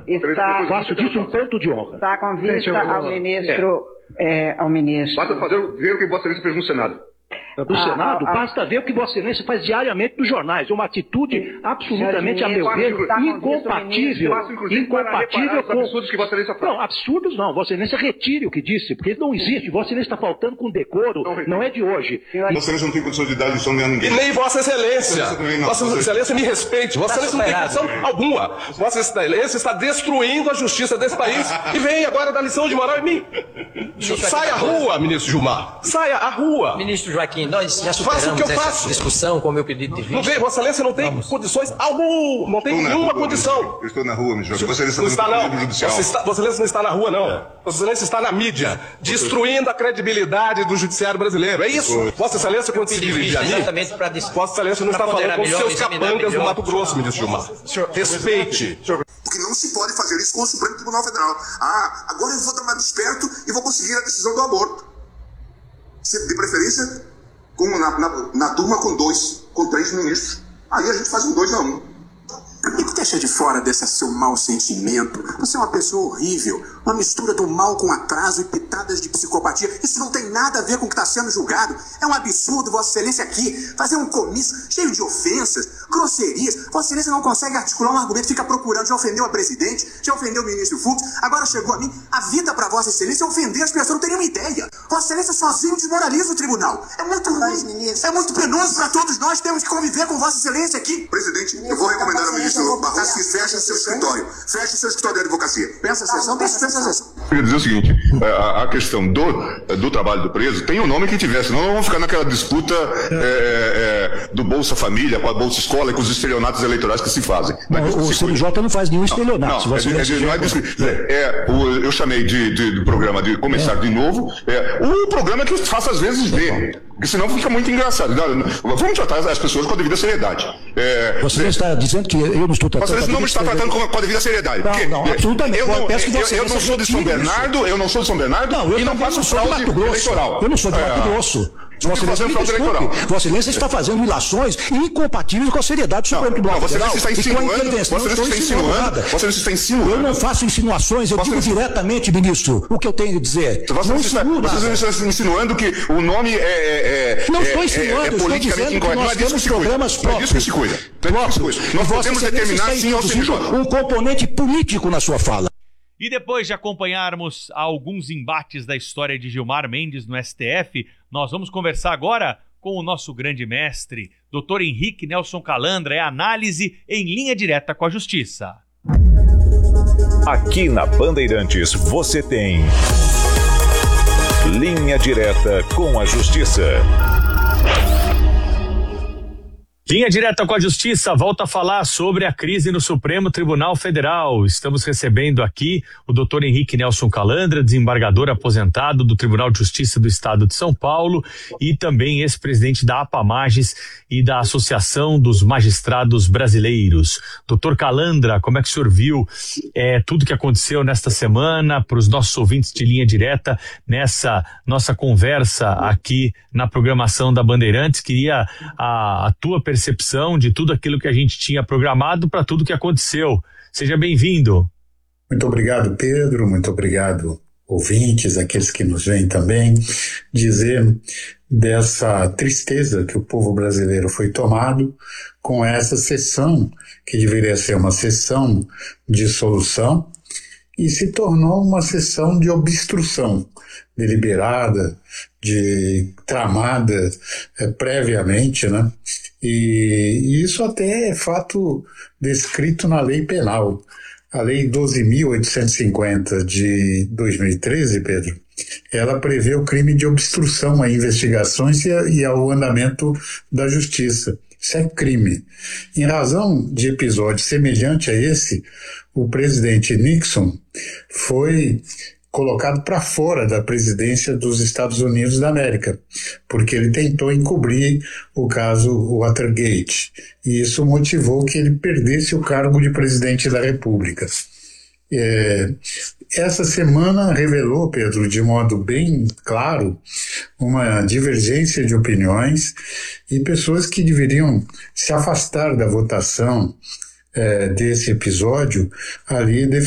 Faço disso um ponto de honra. Está com vista ao ministro... ao ministro. Basta ver o que Vossa Excelência fez no Senado. Do Senado, basta ver o que Vossa Excelência faz diariamente nos jornais. É uma atitude absolutamente, a meu ver, incompatível com... absurdos que Vossa Excelência faz. Não, absurdos não. Vossa Excelência retire o que disse, porque não existe. Vossa Excelência está faltando com decoro, não é de hoje. Vossa Excelência não tem condição de dar lição nem a ninguém. E nem Vossa Excelência. Vossa Excelência me respeite. Vossa Excelência não tem condição alguma. Vossa Excelência está destruindo a justiça desse país e vem agora dar lição de moral em mim. Saia à rua, ministro Gilmar. Saia à rua. Ministro Joaquim, nós já superamos essa discussão com o meu pedido de vista. Não vem, Vossa Excelência não tem condições alguma, não tem nenhuma condição. Eu estou na rua, ministro. Vossa Excelência não está, não. Judicial. Vossa Excelência não está na rua, não. Vossa Excelência está na mídia, destruindo a credibilidade do judiciário brasileiro. É isso. Vossa Excelência, quando se dirige a mim, Vossa Excelência não está falando com os seus capangas do Mato Grosso, ministro Gilmar. Respeite. Porque não se pode fazer isso com o Supremo Tribunal Federal. Agora eu vou dar uma desperto e vou conseguir a decisão do aborto. De preferência, na turma com 3 ministros. Aí a gente faz um 2-1. E deixa de fora desse seu mau sentimento. Você é uma pessoa horrível. Uma mistura do mal com atraso e pitadas de psicopatia. Isso não tem nada a ver com o que está sendo julgado. É um absurdo, Vossa Excelência, aqui fazer um comício cheio de ofensas, grosserias. Vossa Excelência não consegue articular um argumento, fica procurando. Já ofendeu a presidente, já ofendeu o ministro Fux. Agora chegou a mim. A vida para Vossa Excelência é ofender as pessoas, não tem nenhuma ideia. Vossa Excelência sozinho desmoraliza o tribunal. É muito ruim. É muito penoso para todos nós. Temos que conviver com Vossa Excelência aqui. Presidente, eu vou recomendar ao ministro Barroso que feche seu escritório. Feche seu escritório de advocacia. Pensa a sessão, pensa a sessão. Eu queria dizer o seguinte, a questão do trabalho do preso tem o nome que tiver, senão nós vamos ficar naquela disputa do Bolsa Família com a Bolsa Escola e com os estelionatos eleitorais que se fazem. O CNJ não faz nenhum estelionato. Eu chamei de programa de começar de novo, o programa que faça às vezes ver, porque senão fica muito engraçado. Vamos tratar as pessoas com a devida seriedade. Você está dizendo que eu não estou tratando... Você não me está tratando com a devida seriedade. Não, absolutamente. Eu não sou de São Bernardo, e não faço fraude eleitoral. Eu não sou de Mato Grosso. Vossa Excelência está fazendo ilações incompatíveis com a seriedade do Supremo Tribunal Federal. Vossa Excelência está insinuando. Eu não faço insinuações, eu digo diretamente, ministro, o que eu tenho a dizer. Vossa Excelência está insinuando que o nome não estou insinuando, estou dizendo que nós temos programas próprios. Nós podemos determinar sim ou sim um componente político na sua fala. E depois de acompanharmos alguns embates da história de Gilmar Mendes no STF, nós vamos conversar agora com o nosso grande mestre, Dr. Henrique Nelson Calandra, é análise em linha direta com a Justiça. Aqui na Bandeirantes você tem Linha Direta com a Justiça. Linha Direta com a Justiça volta a falar sobre a crise no Supremo Tribunal Federal. Estamos recebendo aqui o Dr. Henrique Nelson Calandra, desembargador aposentado do Tribunal de Justiça do Estado de São Paulo e também ex-presidente da APAMAGES e da Associação dos Magistrados Brasileiros. Dr. Calandra, como é que o senhor viu tudo que aconteceu nesta semana para os nossos ouvintes de Linha Direta nessa nossa conversa aqui na programação da Bandeirantes? Queria a tua percepção de tudo aquilo que a gente tinha programado para tudo que aconteceu. Seja bem-vindo. Muito obrigado, Pedro. Muito obrigado, ouvintes, aqueles que nos veem também. Dizer dessa tristeza que o povo brasileiro foi tomado com essa sessão, que deveria ser uma sessão de solução, e se tornou uma sessão de obstrução deliberada, tramada previamente, né? E isso até é fato descrito na lei penal. A lei 12.850 de 2013, Pedro, ela prevê o crime de obstrução a investigações e ao andamento da justiça. Isso é crime. Em razão de episódio semelhante a esse, o presidente Nixon foi colocado para fora da presidência dos Estados Unidos da América, porque ele tentou encobrir o caso Watergate, e isso motivou que ele perdesse o cargo de presidente da República. Essa semana revelou, Pedro, de modo bem claro, uma divergência de opiniões e pessoas que deveriam se afastar da votação desse episódio ali